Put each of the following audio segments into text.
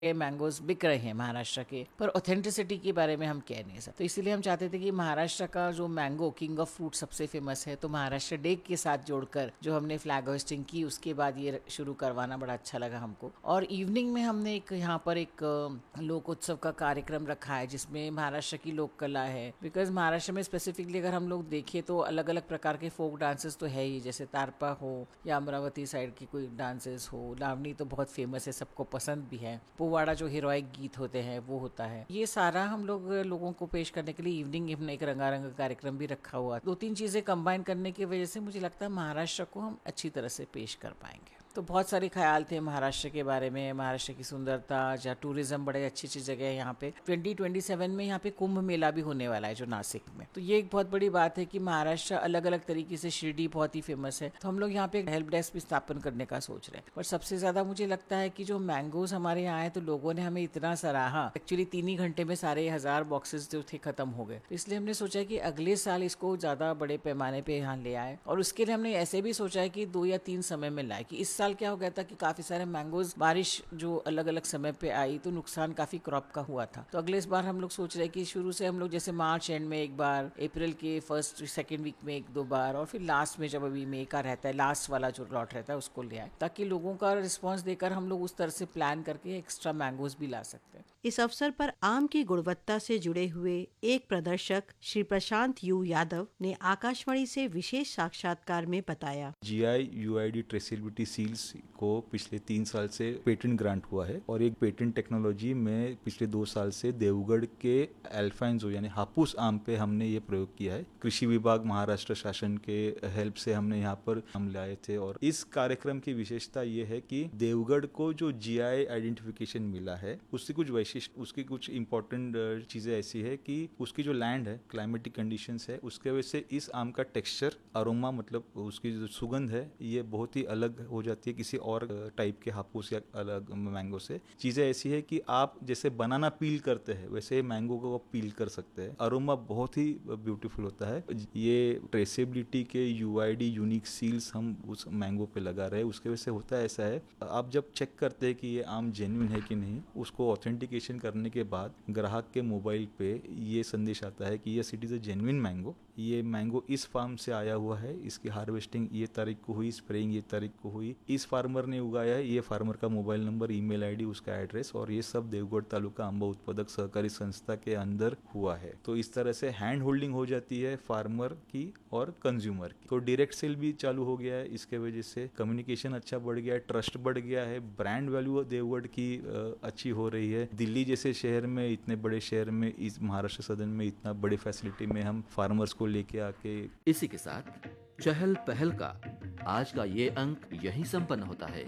ये मैंगोज बिक रहे हैं महाराष्ट्र के, पर ऑथेंटिसिटी के बारे में हम कह नहीं सकते। तो इसीलिए हम चाहते थे कि महाराष्ट्र का जो मैंगो किंग ऑफ फ्रूट सबसे फेमस है, तो महाराष्ट्र डे के साथ जोड़कर जो हमने फ्लैग होस्टिंग की, उसके बाद ये शुरू करवाना बड़ा अच्छा लगा हमको। और इवनिंग में हमने एक यहाँ पर एक लोक उत्सव का कार्यक्रम रखा है, जिसमें महाराष्ट्र की लोक कला है। बिकॉज महाराष्ट्र में स्पेसिफिकली अगर हम लोग देखें तो अलग अलग प्रकार के फोक डांसेस तो है ही, जैसे तारपा हो या अमरावती साइड की कोई डांसेस हो, लावनी तो बहुत फेमस है, सबको पसंद भी है, पोवाड़ा जो हीरोइक गीत होते हैं वो होता है। ये सारा हम लोगों को पेश करने के लिए इवनिंग में एक रंगारंग कार्यक्रम भी रखा हुआ। 2-3 चीजें कंबाइन करने की वजह से मुझे लगता है महाराष्ट्र को हम अच्छी तरह से पेश कर पाएंगे। तो बहुत सारे ख्याल थे महाराष्ट्र के बारे में, महाराष्ट्र की सुंदरता, जहाँ टूरिज्म बड़े अच्छी अच्छी जगह है। यहाँ पे 2027 में यहाँ पे कुंभ मेला भी होने वाला है जो नासिक में। तो ये एक बहुत बड़ी बात है कि महाराष्ट्र अलग अलग तरीके से, शिरडी बहुत ही फेमस है, तो हम लोग यहाँ पे हेल्प डेस्क भी स्थापन करने का सोच रहे हैं। पर सबसे ज्यादा मुझे लगता है कि जो मैंगोज हमारे यहाँ है, तो लोगों ने हमें इतना सराहा, एक्चुअली 3 ही घंटे में सारे 1000 बॉक्सेस जो थे खत्म हो गए। तो इसलिए हमने सोचा कि अगले साल इसको ज्यादा बड़े पैमाने पे यहाँ ले आए। और उसके लिए हमने ऐसे भी सोचा है कि 2 या 3 समय में लाए, कि इस साल क्या हो गया था कि काफी सारे मैंगोज बारिश जो अलग अलग समय पे आई, तो नुकसान काफी क्रॉप का हुआ था। तो अगले इस बार हम लोग सोच रहे हैं कि शुरू से हम लोग जैसे मार्च एंड में एक बार, अप्रैल के फर्स्ट सेकेंड वीक में 1-2 बार, और फिर लास्ट में जब अभी मई का रहता है, लास्ट वाला जो लॉट रहता है उसको ले आए, ताकि लोगों का रिस्पॉन्स देकर हम लोग उस तरह से प्लान करके एक्स्ट्रा मैंगोज भी ला सकते हैं। इस अवसर पर आम की गुणवत्ता से जुड़े हुए एक प्रदर्शक श्री प्रशांत यू यादव ने आकाशवाणी से विशेष साक्षात्कार में बताया, जीआई यूआईडी ट्रेसेबिलिटी सील्स को पिछले 3 साल से पेटेंट ग्रांट हुआ है, और एक पेटेंट टेक्नोलॉजी में पिछले 2 साल से देवगढ़ के अल्फाइंजो यानी हापुस आम पे हमने ये प्रयोग किया है। कृषि विभाग महाराष्ट्र शासन के हेल्प से हमने यहाँ पर हम लाए थे। और इस कार्यक्रम की विशेषता ये है कि देवगढ़ को जो जीआई आइडेंटिफिकेशन मिला है, उसकी कुछ उसकी कुछ इंपॉर्टेंट चीजें ऐसी है कि उसकी जो लैंड है, क्लाइमेटिक कंडीशंस है, उसके वजह से इस आम का टेक्सचर, अरोमा, मतलब उसकी जो सुगंध है, ये बहुत ही अलग हो जाती है किसी और टाइप के हापुस या अलग मैंगो से। चीजें ऐसी है कि आप जैसे बनाना पील करते हैं, वैसे मैंगो को आप पील कर सकते हैं। अरोमा बहुत ही ब्यूटीफुल होता है। ये ट्रेसेबिलिटी के यूआईडी यूनिक सील्स हम उस मैंगो पे लगा रहे हैं। उसके वजह से होता है ऐसा है, आप जब चेक करते हैं कि ये आम जेन्युइन है कि नहीं, उसको ऑथेंटिकेशन करने के बाद ग्राहक के मोबाइल पे ये संदेश आता है कि yes, it is a genuine mango, ये मैंगो इस फार्म से आया हुआ है, इसकी हार्वेस्टिंग ये तारीख को हुई, स्प्रेइंग ये तारीख को हुई, इस फार्मर ने उगाया है, ये फार्मर का मोबाइल नंबर, ईमेल आईडी, उसका एड्रेस, और ये सब देवगढ़ तालुका आंबा उत्पादक सहकारी संस्था के अंदर हुआ है। तो इस तरह से हैंड होल्डिंग हो जाती है फार्मर की और कंज्यूमर की। तो डायरेक्ट सेल भी चालू हो गया है, इसके वजह से कम्युनिकेशन अच्छा बढ़ गया है, ट्रस्ट बढ़ गया है, ब्रांड वैल्यू देवगढ़ की अच्छी हो रही है। दिल्ली जैसे शहर में, इतने बड़े शहर में, इस महाराष्ट्र सदन में इतना बड़े फैसिलिटी में हम फार्मर्स को लेके आके। इसी के साथ चहल पहल का आज का ये अंक यहीं संपन्न होता है।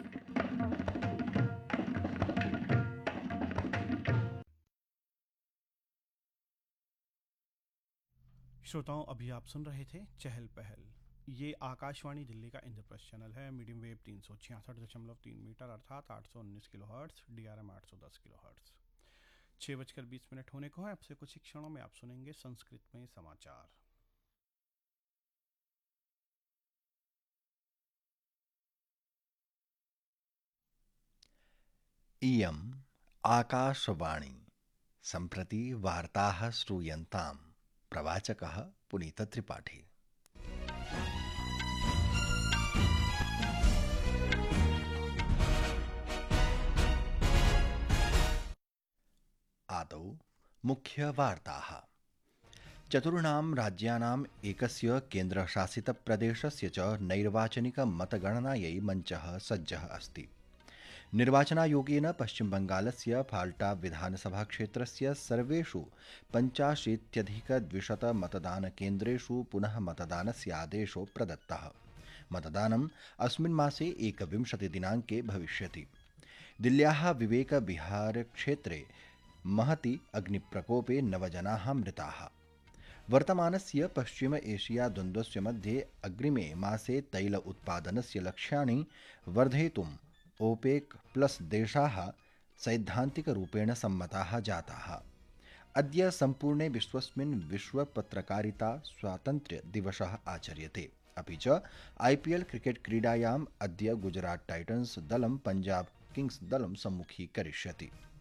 श्रोताओं, अभी आप सुन रहे थे चहल पहल। ये आकाशवाणी दिल्ली का इंद्रप्रस्थ चैनल है, मीडियम वेव 366.3 मीटर अर्थात 819 किलोहर्ट्ज, DRM 810 किलोहर्ट्ज। 6:20 होने को है। अब से कुछ ही क्षणों में आप सुनेंगे संस्कृत में समाचार। इयम् आकाशवाणी। सम्प्रति वार्ताः श्रूयन्ताम्। प्रवाचकः पुनीतत्रिपाठी। आदौ मुख्यवार्ताः। चतुर्णां राज्यानाम् एकस्य केन्द्रशासितप्रदेशस्य च नैर्वाचनिकमतगणनायै मञ्चः सज्जः अस्ति। निर्वाचनायोगेन पश्चिमबंगालस्य फाल्टा विधानसभाक्षेत्रस्य सर्वेषु 85,200 मतदानकेन्द्रेषु पुनः मतदानस्य आदेशो प्रदत्तः। मतदानम् अस्मिन् मासे 21 दिनाङ्के भविष्यति। दिल्ल्याः विवेक विहार क्षेत्रे महति अग्निप्रकोपे 9 जनाः मृताः। वर्तमानस्य पश्चिम एशिया द्वन्द्वस्य मध्ये अग्रिमे मासे तैल उत्पादनस्य लक्ष्याणि वर्धयितुम् ओपेक प्लस देशाः सैद्धान्तिकरूपेण सम्मताः जाताः। अद्य सम्पूर्णे विश्वस्मिन् विश्वपत्रकारिता स्वातन्त्र्य दिवसः आचर्यते। अपि च IPL क्रिकेट क्रीडायाम् अद्य गुजरात टाइटन्स दलं पंजाब किंग्स दलं सम्मुखीकरिष्यति।